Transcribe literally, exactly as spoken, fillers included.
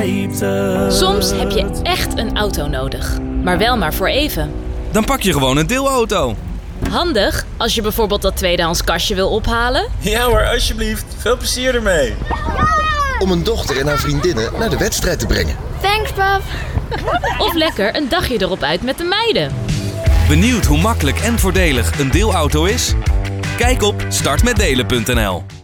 Soms heb je echt een auto nodig, maar wel maar voor even. Dan pak je gewoon een deelauto. Handig als je bijvoorbeeld dat tweedehands kastje wil ophalen. Ja hoor, alsjeblieft. Veel plezier ermee. Om een dochter en haar vriendinnen naar de wedstrijd te brengen. Thanks, pap. Of lekker een dagje erop uit met de meiden. Benieuwd hoe makkelijk en voordelig een deelauto is? Kijk op start met delen punt n l.